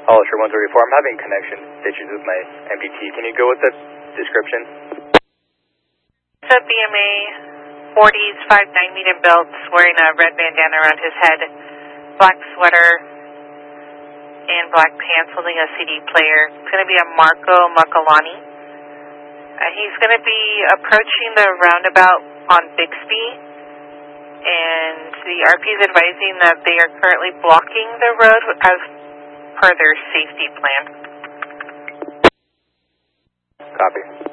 Oh, sure, 134. I'm having connection issues with my MPT. Can you go with the description? It's a BMA, 40s, 5'9" in build, wearing a red bandana around his head, black sweater, and black pants, holding a CD player. It's going to be a Marco Makalani. He's going to be approaching the roundabout on Bixby, and the RP is advising that they are currently blocking the road as per their safety plan. Copy.